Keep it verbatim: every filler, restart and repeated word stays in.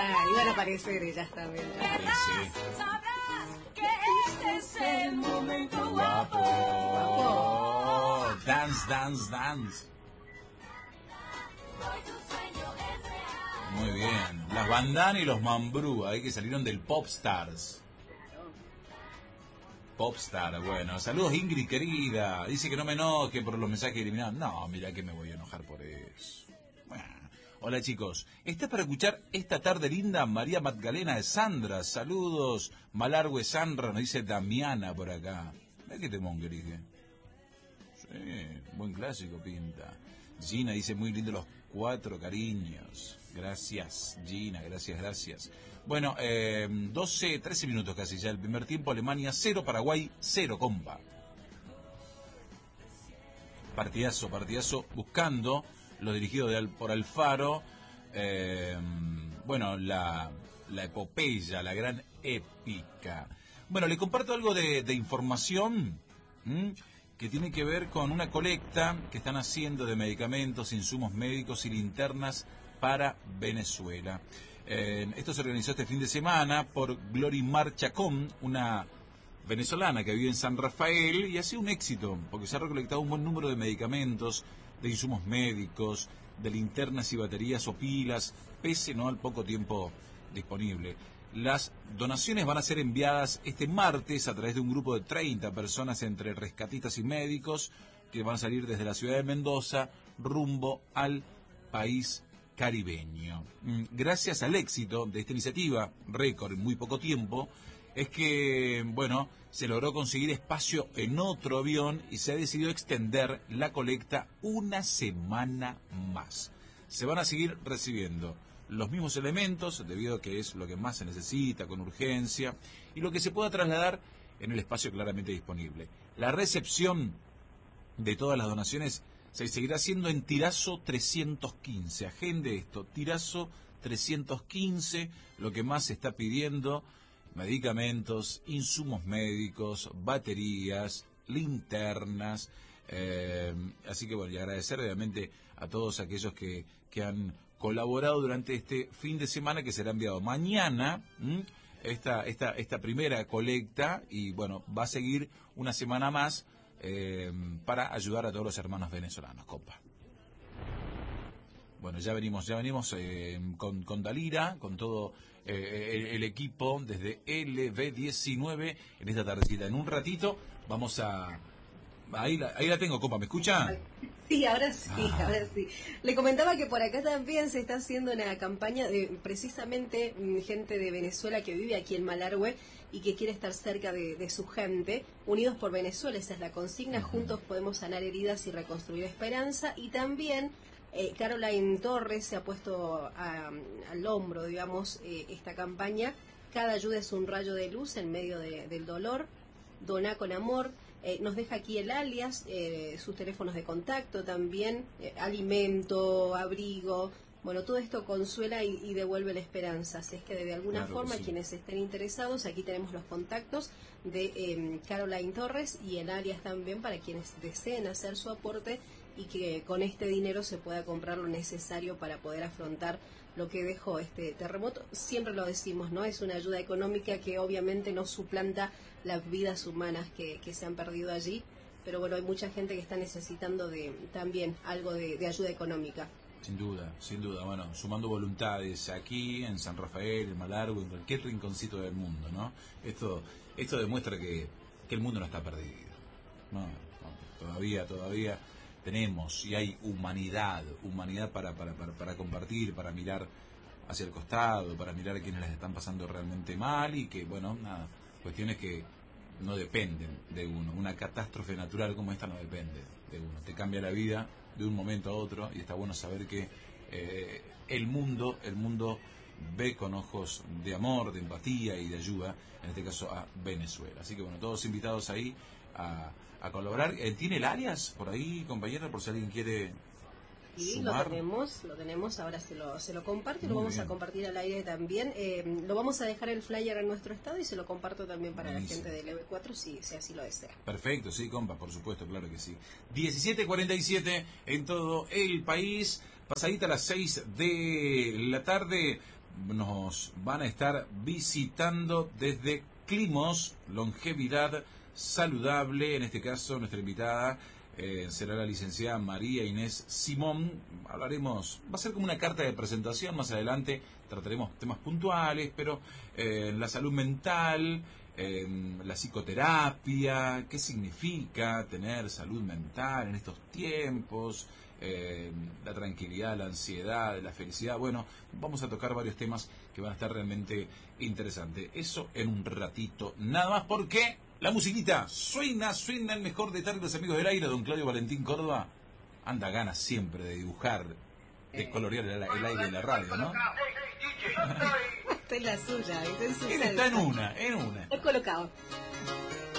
Claro, iban a aparecer ellas también. Sí. Sabrás que este es el momento guapo. Oh, dance, dance, dance. Hoy tu sueño es real. Muy bien. Las Bandana y los Mambrú, ahí que salieron del Popstars. Popstar, bueno. Saludos, Ingrid, querida. Dice que no me enoje por los mensajes eliminados. No, mira que me voy a enojar por eso. Bueno. Hola, chicos. ¿Estás para escuchar esta tarde linda? María Magdalena de Sandra. Saludos. Malargüe Sandra, nos dice Damiana por acá. Mira que temón que elige. Sí, buen clásico pinta. Gina dice muy lindo los cuatro cariños. Gracias, Gina, gracias, gracias. Bueno, eh, doce, trece minutos casi ya el primer tiempo. Alemania cero, Paraguay cero, compa. Partidazo, partidazo, buscando lo dirigido de, por Alfaro. Eh, bueno, la, la epopeya, la gran épica. Bueno, le comparto algo de, de información. ¿Mm? Que tiene que ver con una colecta que están haciendo de medicamentos, insumos médicos y linternas para Venezuela. Eh, esto se organizó este fin de semana por Glorimar Chacón, una venezolana que vive en San Rafael, y ha sido un éxito, porque se ha recolectado un buen número de medicamentos, de insumos médicos, de linternas y baterías o pilas, pese no al poco tiempo disponible. Las donaciones van a ser enviadas este martes a través de un grupo de treinta personas entre rescatistas y médicos que van a salir desde la ciudad de Mendoza rumbo al país caribeño. Gracias al éxito de esta iniciativa, récord en muy poco tiempo, es que, bueno, se logró conseguir espacio en otro avión y se ha decidido extender la colecta una semana más. Se van a seguir recibiendo los mismos elementos, debido a que es lo que más se necesita, con urgencia, y lo que se pueda trasladar en el espacio claramente disponible. La recepción de todas las donaciones se seguirá haciendo en Tirazo trescientos quince. Agende esto, Tirazo trescientos quince, lo que más se está pidiendo: medicamentos, insumos médicos, baterías, linternas. Eh, así que bueno, y agradecer obviamente a todos aquellos que, que han colaborado durante este fin de semana, que será enviado mañana esta, esta, esta primera colecta, y bueno, va a seguir una semana más eh, para ayudar a todos los hermanos venezolanos, compa. Bueno, ya venimos, ya venimos eh, con, con Dalira, con todo eh, el, el equipo desde L B diecinueve en esta tardecita. En un ratito vamos a... Ahí la, ahí la tengo, compa, ¿me escucha? Sí, ahora sí, Ah. ahora sí. Le comentaba que por acá también se está haciendo una campaña de precisamente mm, gente de Venezuela que vive aquí en Malargüe y que quiere estar cerca de, de su gente. Unidos por Venezuela, esa es la consigna. Juntos podemos sanar heridas y reconstruir esperanza. Y también eh, Caroline Torres se ha puesto a, al hombro, digamos, eh, esta campaña. Cada ayuda es un rayo de luz en medio de, del dolor. Doná con amor. Eh, nos deja aquí el alias, eh, sus teléfonos de contacto también, eh, alimento, abrigo. Bueno, todo esto consuela y, y devuelve la esperanza. Así es que de alguna Claro que forma, sí. quienes estén interesados, aquí tenemos los contactos de eh, Caroline Torres y el alias también para quienes deseen hacer su aporte y que con este dinero se pueda comprar lo necesario para poder afrontar lo que dejó este terremoto. Siempre lo decimos, ¿no? Es una ayuda económica que obviamente no suplanta las vidas humanas que, que se han perdido allí, pero bueno, hay mucha gente que está necesitando de también algo de, de ayuda económica. Sin duda, sin duda. Bueno, sumando voluntades aquí, en San Rafael, en Malargüe, en cualquier rinconcito del mundo, ¿no? Esto, esto demuestra que, que el mundo no está perdido. No, no, todavía, todavía tenemos y hay humanidad, humanidad para, para, para, para compartir, para mirar hacia el costado, para mirar a quienes les están pasando realmente mal y que, bueno, nada, cuestiones que no dependen de uno. Una catástrofe natural como esta no depende de uno. Te cambia la vida de un momento a otro y está bueno saber que eh, el mundo, el mundo ve con ojos de amor, de empatía y de ayuda, en este caso a Venezuela. Así que bueno, todos invitados ahí a, a colaborar. ¿Tiene el alias por ahí, compañera, por si alguien quiere Sí, sumar? lo tenemos, lo tenemos, ahora se lo, se lo comparto y lo Muy vamos bien. a compartir al aire también. Eh, lo vamos a dejar el flyer en nuestro estado y se lo comparto también para Buenísimo. la gente del E B cuatro si, si así lo desea. Perfecto, sí, compa, por supuesto, claro que sí. diecisiete cuarenta y siete en todo el país, pasadita a las seis de la tarde. nos van a estar visitando desde Climos, longevidad saludable. En este caso, nuestra invitada eh, será la licenciada María Inés Simón. Hablaremos, va a ser como una carta de presentación, más adelante trataremos temas puntuales, pero eh, la salud mental, eh, la psicoterapia, qué significa tener salud mental en estos tiempos, eh, la tranquilidad, la ansiedad, la felicidad. Bueno, vamos a tocar varios temas que van a estar realmente interesantes. Eso en un ratito, nada más, porque la musiquita suena, suena el mejor de tarde, los amigos del aire. Don Claudio Valentín Córdoba anda ganas siempre de dibujar, de colorear el, el aire de la radio, ¿no? Está en la suya, está en su Él está en una, en una. Está colocado.